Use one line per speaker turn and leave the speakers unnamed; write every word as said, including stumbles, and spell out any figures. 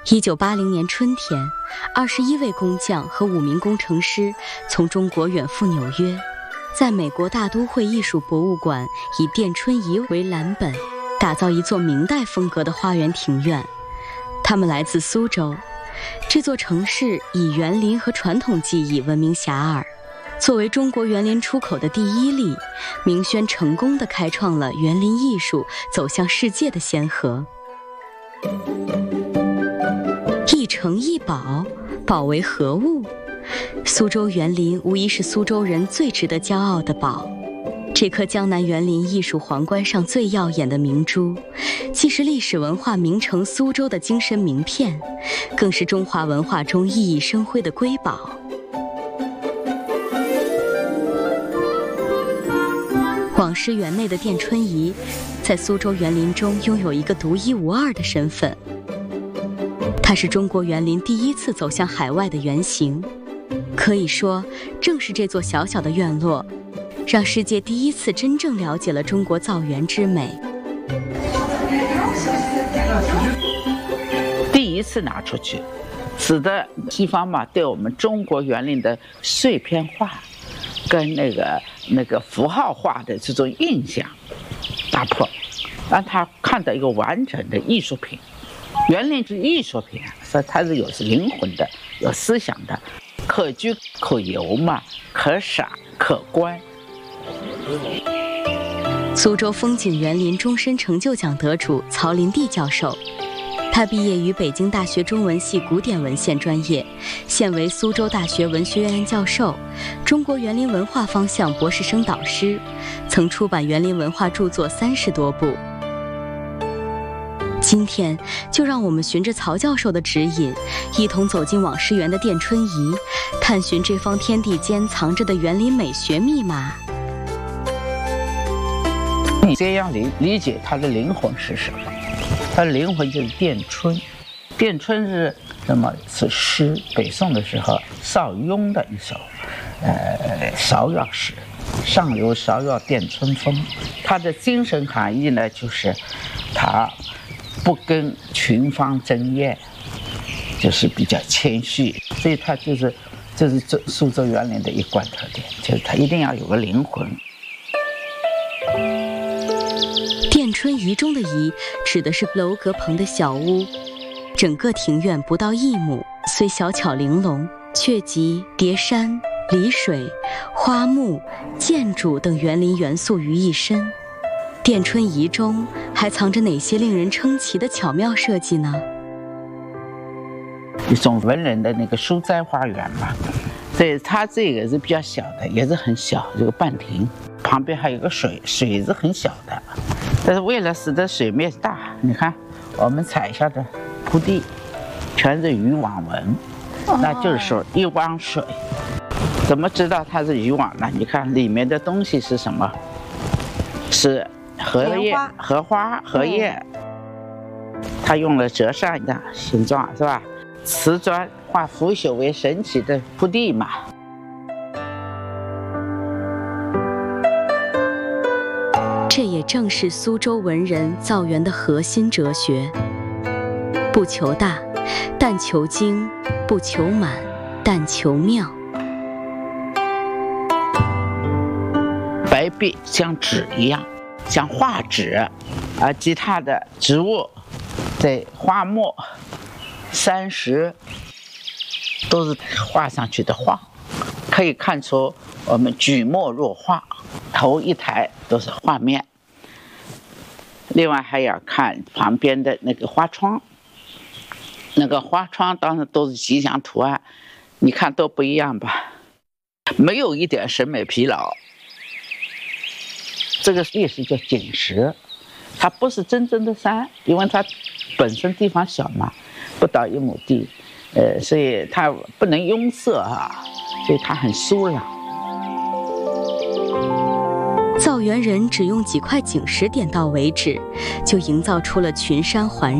一九八零年春天，二十一位工匠和五名工程师从中国远赴纽约，在美国大都会艺术博物馆以殿春仪为蓝本，打造一座明代风格的花园庭院。他们来自苏州，这座城市以园林和传统技艺闻名遐迩。作为中国园林出口的第一例，明轩成功地开创了园林艺术走向世界的先河。一城一宝，宝为何物？苏州园林无疑是苏州人最值得骄傲的宝。这颗江南园林艺术皇冠上最耀眼的明珠，既是历史文化名城苏州的精神名片，更是中华文化中熠熠生辉的瑰宝。广师园内的殿春仪，在苏州园林中拥有一个独一无二的身份。它是中国园林第一次走向海外的原型，可以说，正是这座小小的院落，让世界第一次真正了解了中国造园之美。
第一次拿出去，使得西方嘛对我们中国园林的碎片化跟那个那个符号化的这种印象打破，让他看到一个完整的艺术品。园林是艺术品，所以它是有灵魂的，有思想的，可居可游嘛，可赏可观。
苏州风景园林终身成就奖得主曹林娣教授，他毕业于北京大学中文系古典文献专业，现为苏州大学文学院教授，中国园林文化方向博士生导师，曾出版园林文化著作三十多部。今天就让我们循着曹教授的指引，一同走进网师园的殿春仪，探寻这方天地间藏着的园林美学密码。
你这样理理解它的灵魂是什么？它的灵魂就是殿春。殿春是什么？是诗。北宋的时候，邵雍的一首，呃，芍药诗，上有芍药殿春风。它的精神含义呢，就是它不跟群芳争艳，就是比较谦虚，所以它就是这是这苏州园林的一贯特点，就是它一定要有个灵魂。
殿春仪中的仪指的是楼阁棚的小屋，整个庭院不到一亩，虽小巧玲珑，却集叠山、离水、花木、建筑等园林元素于一身。殿春仪中还藏着哪些令人称奇的巧妙设计呢？
一种文人的那个书斋花园嘛，所以它这个是比较小的，也是很小，这个半亭旁边还有个水，水是很小的，但是为了使得水面大，你看我们踩下的铺地全是渔网纹，那就是说一汪水。怎么知道它是渔网呢？你看里面的东西是什么？是荷叶、荷花、荷叶，它用了折扇的形状，是吧？瓷砖化腐朽为神奇的铺地嘛。
这也正是苏州文人造园的核心哲学：不求大，但求精；不求满，但求妙。
白壁像纸一样，像画纸，啊，其他的植物，在花木、山石都是画上去的画，可以看出我们举墨若画，头一抬都是画面。另外还要看旁边的那个花窗，那个花窗当然都是吉祥图案，你看都不一样吧？没有一点审美疲劳。这个历史叫景石，它不是真正的山，因为它本身地方小嘛，不到一亩地，呃，所以它不能拥塞啊，所以它很疏朗。
造园人只用几块景石点到为止，就营造出了群山环